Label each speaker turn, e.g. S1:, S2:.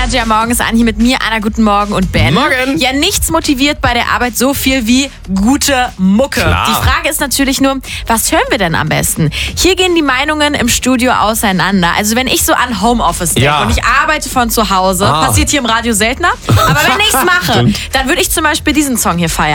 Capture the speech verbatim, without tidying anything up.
S1: Energy am Morgen ist Anni mit mir, Anna, guten Morgen und Ben.
S2: Morgen.
S1: Ja, nichts motiviert bei der Arbeit so viel wie gute Mucke.
S2: Klar.
S1: Die Frage ist natürlich nur, was hören wir denn am besten? Hier gehen die Meinungen im Studio auseinander. Also wenn ich so an Homeoffice denke
S2: Ja.
S1: und ich arbeite von zu Hause,
S2: Ah.
S1: passiert hier im Radio seltener, aber wenn ich es mache,
S2: Stimmt.
S1: dann würde ich zum Beispiel diesen Song hier feiern.